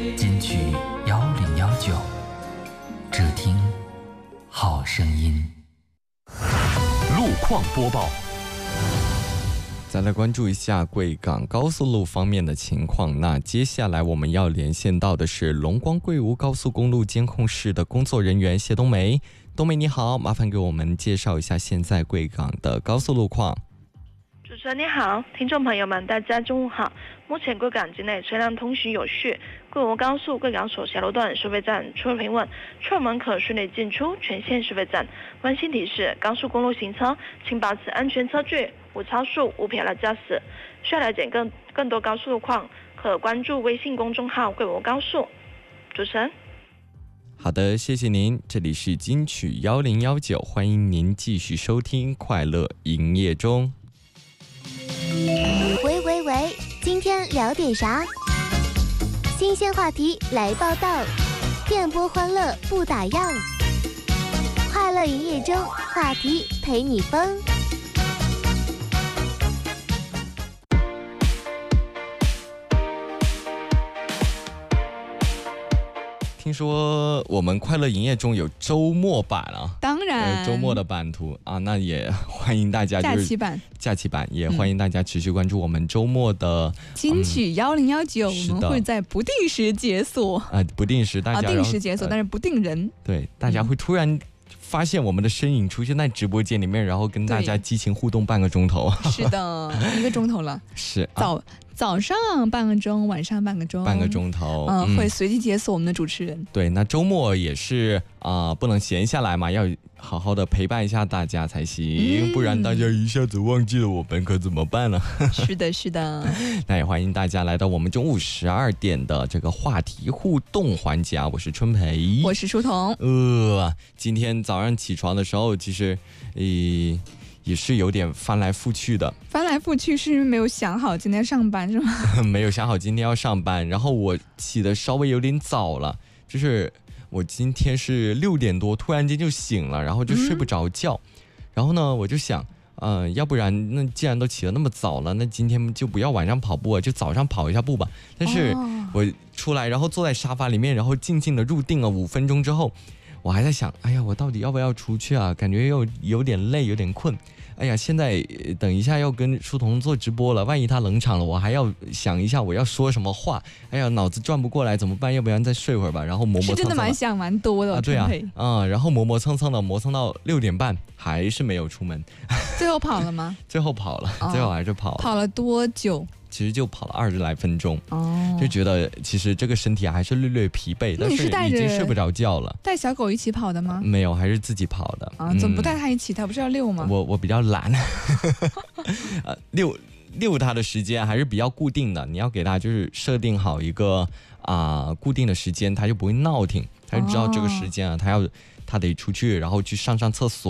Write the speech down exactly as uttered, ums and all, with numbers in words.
金曲幺零幺九，只听好声音。 路况播报。 再来关注一下贵港高速路方面的情况。那接下来我们要连线到的是龙光贵吴高速公路监控室的工作人员谢冬梅。冬梅你好，麻烦给我们介绍一下现在贵港的高速路况。 主持人你好，听众朋友们大家中午好。目前贵港境内车辆通行有序，贵吴高速贵港所辖路段收费站出入平稳，出入门可顺利进出全线收费站。温馨提示：高速公路行车，请保持安全车距，勿超速，勿疲劳驾驶。需要了解更更多高速路况，可关注微信公众号“贵吴高速”。主持人。 好的，谢谢您。这里是金曲幺零幺九，欢迎您继续收听快乐营业中。 喂喂喂，今天聊点啥？新鲜话题来报道，电波欢乐不打烊。快乐营业中，话题陪你疯。 听说我们快乐营业中有周末版啊， 当然、 呃、周末的版图啊，那也欢迎大家、就是、 假期版， 假期版也欢迎大家持续关注我们周末的金曲幺零幺九，我们会在不定时解锁啊、 呃，不定时大家、 啊、定时解锁、呃，但是不定人， 对，大家会突然发现我们的身影出现在直播间里面，然后跟大家激情互动半个钟头。 是的，一个钟头了， 是、啊、 早。早上半个钟，晚上半个钟， 半个钟头， 嗯，嗯会随机解锁我们的主持人。 对，那周末也是啊、呃，不能闲下来嘛，要好好的陪伴一下大家才行、嗯，不然大家一下子忘记了我们可怎么办呢？ 是的，是的。 那也欢迎大家来到我们中午十二点的这个话题互动环节啊！我是春培， 我是书童。 呃，今天早上起床的时候，其实，呃。也是有点翻来覆去的， 翻来覆去是没有想好今天上班是吗？ 没有想好今天要上班，然后我起的稍微有点早了，就是我今天是六点多突然间就醒了，然后就睡不着觉、嗯、然后呢我就想呃，要不然那既然都起得那么早了，那今天就不要晚上跑步啊，就早上跑一下步吧。但是我出来然后坐在沙发里面，然后静静的入定了五分钟之后，我还在想，哎呀，我到底要不要出去啊？感觉又有点累，有点困。哎呀，现在等一下要跟书童做直播了，万一他冷场了，我还要想一下我要说什么话。哎呀，脑子转不过来，怎么办？要不然再睡会儿吧。然后磨磨蹭蹭的， 是真的蛮想蛮多的啊， 对啊，啊、嗯，然后磨磨蹭蹭的磨蹭到六点半，还是没有出门。 最后跑了吗？ 最后跑了，哦、最后还是跑了。 跑了多久？ 其实就跑了二十来分钟，哦，就觉得其实这个身体还是略略疲惫，但是已经睡不着觉了。 带小狗一起跑的吗？ 没有，还是自己跑的。 啊，怎么不带它一起？它不是要遛吗？ 我我比较懒，呃，遛遛它的时间还是比较固定的，你要给它就是设定好一个啊、呃、固定的时间，它就不会闹挺，它就知道这个时间啊，它要它得出去，然后去上上厕所。